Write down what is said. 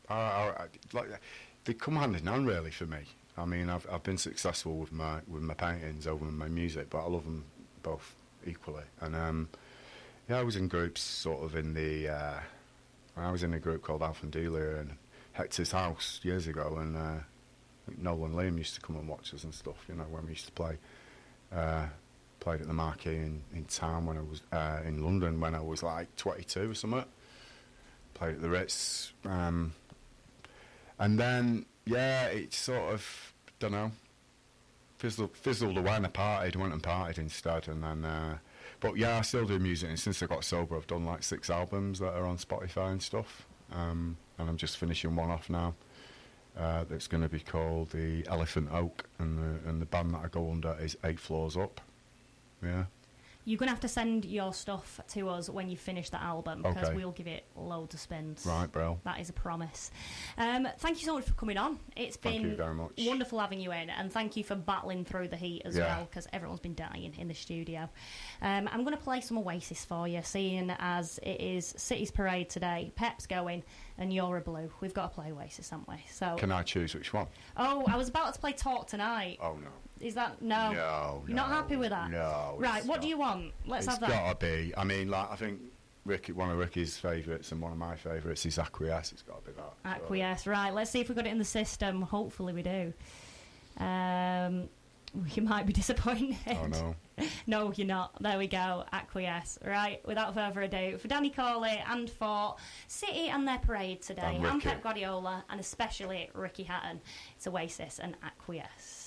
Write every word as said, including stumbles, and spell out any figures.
I, I, I, like, they come hand in hand, really, for me. I mean, I've I've been successful with my with my paintings over my music, but I love them both equally. And um, yeah, I was in groups sort of in the. Uh, I was in a group called Alpha and Delia and Hector's House years ago, and uh, Nolan Liam used to come and watch us and stuff. You know, when we used to play. Uh, played at the Marquee in, in town when I was uh, in London when I was like twenty-two or something. Played at the Ritz, um, and then yeah, it sort of don't know fizzled fizzled away. And I partied, went and partied instead, and then. Uh, but yeah, I still do music, and since I got sober, I've done like six albums that are on Spotify and stuff, um, and I'm just finishing one off now. Uh, that's going to be called the Elephant Oak, and the and the band that I go under is Eight Floors Up. Yeah. You're going to have to send your stuff to us when you finish the album, because okay. we'll give it loads of spins. Right, bro. That is a promise. Um, thank you so much for coming on. It's thank been you very much. Wonderful having you in, and thank you for battling through the heat as yeah. well, because everyone's been dying in the studio. Um, I'm going to play some Oasis for you, seeing as it is City's Parade today. Pep's going, and you're a Blue. We've got to play Oasis, haven't we? So. Can I choose which one? Oh, I was about to play Talk Tonight. Oh, no. Is that no? No, You're not no, happy with that? No. Right. What do you want? Let's have that. It's got to be. I mean, like I think Ricky, one of Ricky's favourites and one of my favourites is Acquiesce. It's got to be that. Acquiesce. So. Right. Let's see if we got it in the system. Hopefully we do. Um, you might be disappointed. Oh no. No, you're not. There we go. Acquiesce. Right. Without further ado, for Danny Corley and for City and their parade today, and, and Pep Guardiola, and especially Ricky Hatton, it's Oasis and Acquiesce.